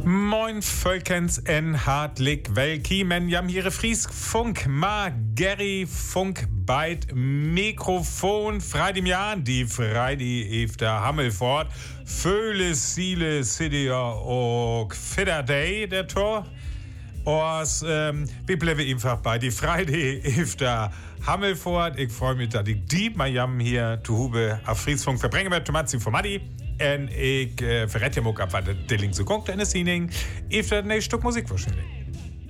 Moin Völkens en hartlich willkommen. Jam hier Friesfunk, Gary Funk beit Mikrofon. Freitag Jahr, die Freitag efter Hammelfort. Föhle Siele City och Fitter Day, der Tor. Und wir bleiben einfach bei die Freitag efter Hammelfort. Ich freue mich, dass ich die Miami hier zu Hube auf Friesfunk verbringen werde. Tomatzi von Madi. En ik verrät je ook op wat de Dilling zo komt en de ziening. Heeft dat een stuk muziek waarschijnlijk.